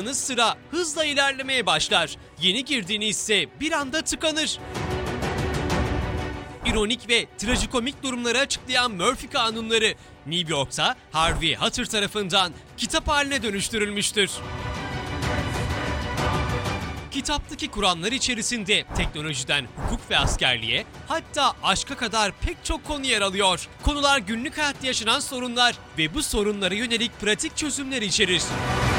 yanı sıra hızla ilerlemeye başlar. Yeni girdiğini ise bir anda tıkanır. İronik ve trajikomik durumları açıklayan Murphy kanunları New York'ta Harvey Hatter tarafından kitap haline dönüştürülmüştür. Kitaptaki kuramlar içerisinde teknolojiden hukuk ve askerliğe, hatta aşka kadar pek çok konu yer alıyor. Konular günlük hayatta yaşanan sorunlar ve bu sorunlara yönelik pratik çözümler içerir.